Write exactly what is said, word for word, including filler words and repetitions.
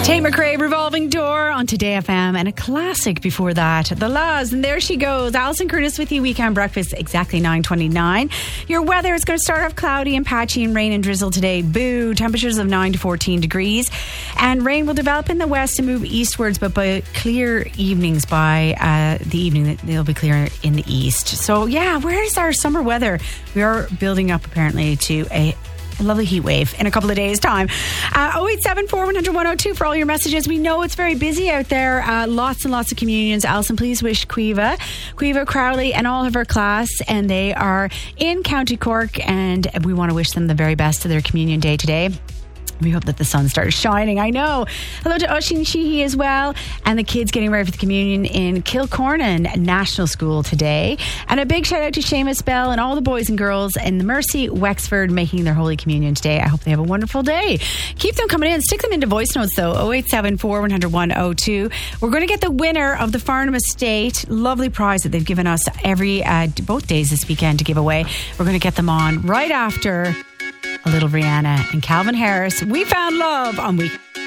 Tate McRae, Revolving Door on Today F M, and a classic before that, The Laws. And there she goes. Alison Curtis with you, Weekend Breakfast, exactly nine twenty-nine. Your weather is going to start off cloudy and patchy and rain and drizzle today. Boo. Temperatures of nine to fourteen degrees. And rain will develop in the west and move eastwards, but by clear evenings by uh, the evening, they'll be clear in the east. So, yeah, where is our summer weather? We are building up, apparently, to a A lovely heat wave in a couple of days' time. Uh, oh eight seven four, one hundred, one oh two for all your messages. We know it's very busy out there. Uh, lots and lots of communions. Alison, please wish Quiva, Quiva Crowley and all of her class. And they are in County Cork. And we want to wish them the very best to their communion day today. We hope that the sun starts shining. I know. Hello to Oisin Sheehy as well. And the kids getting ready for the communion in Kilcornan National School today. And a big shout out to Seamus Bell and all the boys and girls in the Mercy, Wexford, making their Holy Communion today. I hope they have a wonderful day. Keep them coming in. Stick them into voice notes though. oh eight seven four, one hundred, one oh two. We're going to get the winner of the Farnham Estate lovely prize that they've given us every uh, both days this weekend to give away. We're going to get them on right after a little Rihanna and Calvin Harris. We Found Love on Week.